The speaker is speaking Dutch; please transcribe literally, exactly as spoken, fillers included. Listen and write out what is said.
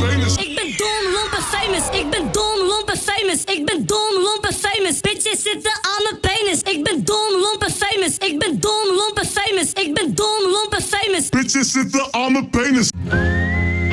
penis. Ik ben dom, lomp en famous. Ik ben dom, lomp en famous. Ik ben dom, lomp en famous. Bitches zitten aan mijn penis. Ik ben dom, lomp en famous. Ik ben dom, lomp en famous. Ik ben dom, lomp en famous. Bitches zitten aan mijn penis.